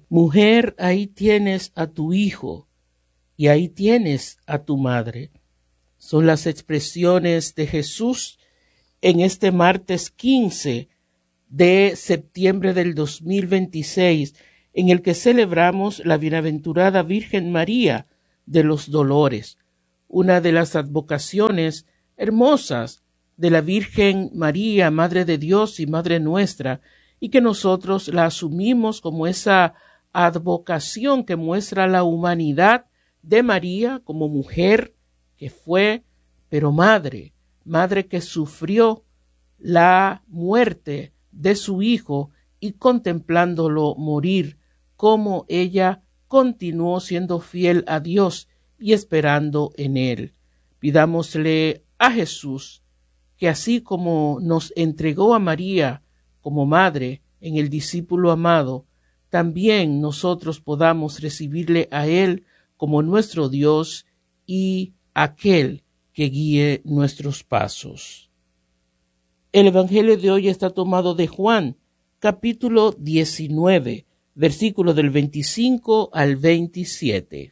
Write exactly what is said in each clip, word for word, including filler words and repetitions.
Mujer, ahí tienes a tu hijo y ahí tienes a tu madre. Son las expresiones de Jesús en este martes quince de septiembre del dos mil veintiséis, en el que celebramos la bienaventurada Virgen María de los Dolores, una de las advocaciones hermosas de la Virgen María, Madre de Dios y Madre nuestra, y que nosotros la asumimos como esa advocación que muestra la humanidad de María como mujer que fue, pero madre, madre que sufrió la muerte de su hijo y contemplándolo morir, como ella continuó siendo fiel a Dios y esperando en él. Pidámosle a Jesús que así como nos entregó a María como madre en el discípulo amado, también nosotros podamos recibirle a él como nuestro Dios y aquel que guíe nuestros pasos. El Evangelio de hoy está tomado de Juan, capítulo diecinueve, versículo del veinticinco al veintisiete.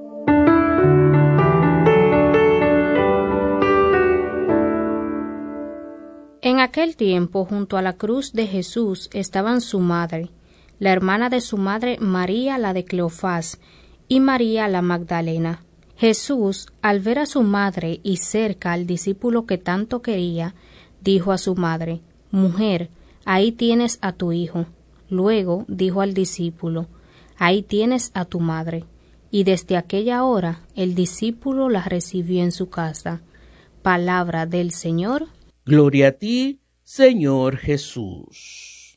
En aquel tiempo, junto a la cruz de Jesús, estaban su madre, la hermana de su madre María la de Cleofás, y María la Magdalena. Jesús, al ver a su madre y cerca al discípulo que tanto quería, dijo a su madre: Mujer, ahí tienes a tu hijo. Luego dijo al discípulo: Ahí tienes a tu madre. Y desde aquella hora el discípulo la recibió en su casa. Palabra del Señor. Gloria a ti, Señor Jesús.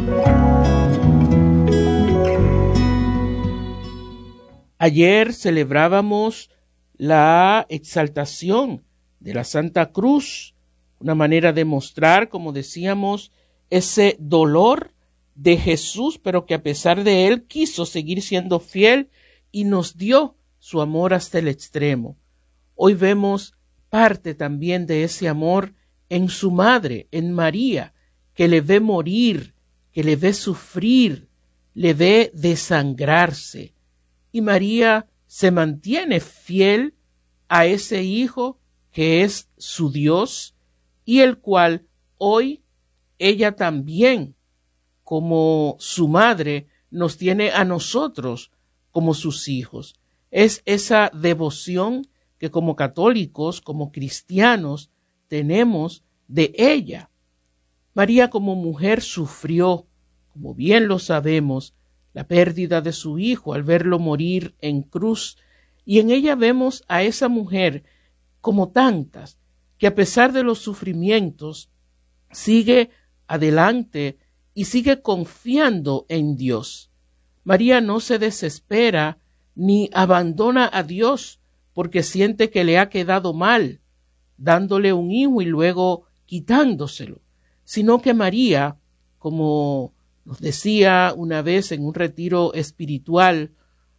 Ayer celebrábamos la exaltación de la Santa Cruz, una manera de mostrar, como decíamos, ese dolor de Jesús, pero que a pesar de él quiso seguir siendo fiel y nos dio su amor hasta el extremo. Hoy vemos parte también de ese amor en su madre, en María, que le ve morir, que le ve sufrir, le ve desangrarse. Y María se mantiene fiel a ese hijo que es su Dios y el cual hoy ella también, como su madre, nos tiene a nosotros como sus hijos. Es esa devoción que como católicos, como cristianos, tenemos de ella. María como mujer sufrió, como bien lo sabemos, la pérdida de su hijo al verlo morir en cruz, y en ella vemos a esa mujer, como tantas, que a pesar de los sufrimientos, sigue adelante y sigue confiando en Dios. María no se desespera ni abandona a Dios porque siente que le ha quedado mal, dándole un hijo y luego quitándoselo, sino que María, como nos decía una vez en un retiro espiritual,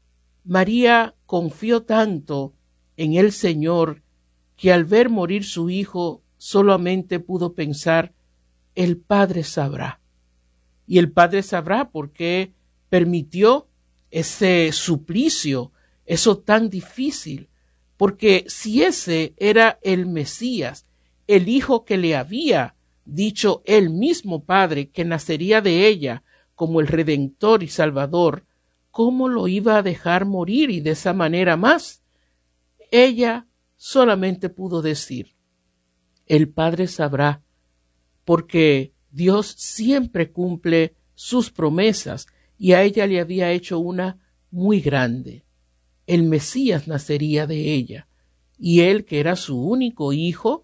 María confió tanto en el Señor que al ver morir su hijo solamente pudo pensar: el Padre sabrá. Y el Padre sabrá por qué permitió ese suplicio, eso tan difícil, porque si ese era el Mesías, el hijo que le había dicho el mismo Padre que nacería de ella como el Redentor y Salvador, ¿cómo lo iba a dejar morir y de esa manera más? Ella solamente pudo decir: el Padre sabrá, porque Dios siempre cumple sus promesas y a ella le había hecho una muy grande. El Mesías nacería de ella y él, que era su único hijo,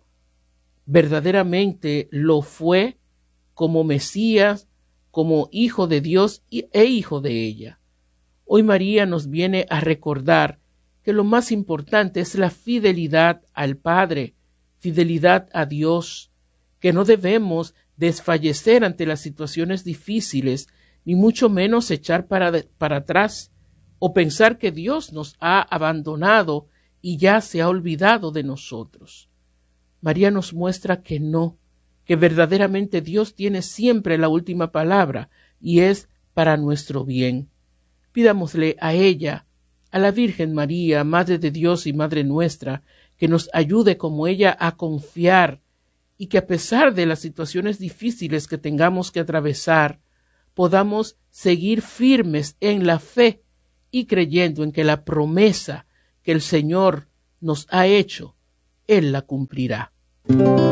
verdaderamente lo fue como Mesías, como hijo de Dios e hijo de ella. Hoy María nos viene a recordar que lo más importante es la fidelidad al Padre, fidelidad a Dios, que no debemos desfallecer ante las situaciones difíciles, ni mucho menos echar para, de, para atrás o pensar que Dios nos ha abandonado y ya se ha olvidado de nosotros. María nos muestra que no, que verdaderamente Dios tiene siempre la última palabra y es para nuestro bien. Pidámosle a ella, a la Virgen María, Madre de Dios y Madre nuestra, que nos ayude como ella a confiar y que a pesar de las situaciones difíciles que tengamos que atravesar, podamos seguir firmes en la fe y creyendo en que la promesa que el Señor nos ha hecho, Él la cumplirá.